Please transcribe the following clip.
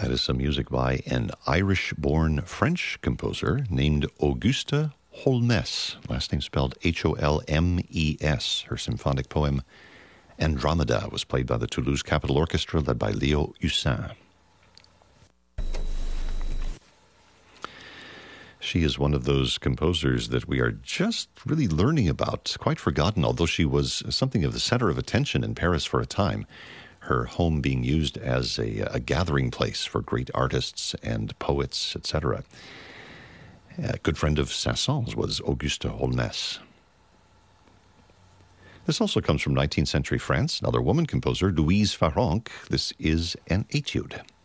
That is some music by an Irish-born French composer named Auguste Holmes, last name spelled Holmes. Her symphonic poem Andromeda was played by the Toulouse Capitol Orchestra, led by Leo Hussin. She is one of those composers that we are just really learning about, quite forgotten, although she was something of the center of attention in Paris for a time, her home being used as a gathering place for great artists and poets, etc. A good friend of Saint-Saëns was Auguste Holmes. This also comes from 19th century France, another woman composer, Louise Farrenc. This is an etude.